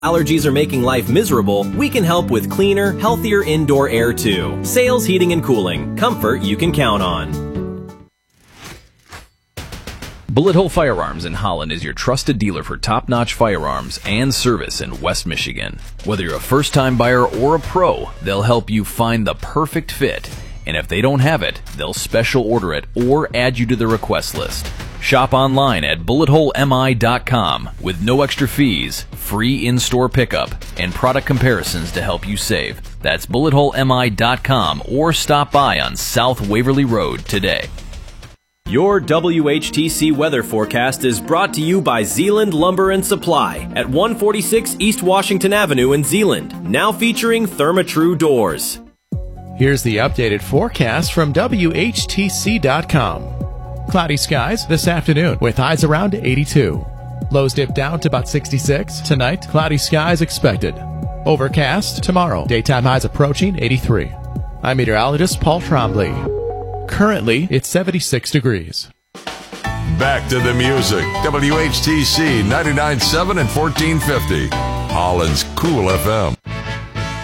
Allergies are making life miserable, we can help with cleaner, healthier indoor air too. Sales Heating and Cooling. Comfort you can count on. Bullet Hole Firearms in Holland is your trusted dealer for top-notch firearms and service in West Michigan. Whether you're a first-time buyer or a pro, they'll help you find the perfect fit. And if they don't have it, they'll special order it or add you to the request list. Shop online at bulletholemi.com with no extra fees, free in-store pickup, and product comparisons to help you save. That's bulletholemi.com or stop by on South Waverly Road today. Your WHTC weather forecast is brought to you by Zeeland Lumber and Supply at 146 East Washington Avenue in Zeeland, now featuring Therma-Tru doors. Here's the updated forecast from WHTC.com. Cloudy skies this afternoon with highs around 82. Lows dip down to about 66. Tonight, cloudy skies expected. Overcast tomorrow. Daytime highs approaching 83. I'm meteorologist Paul Trombley. Currently, it's 76 degrees. Back to the music. WHTC 99.7 and 1450. Holland's Cool FM.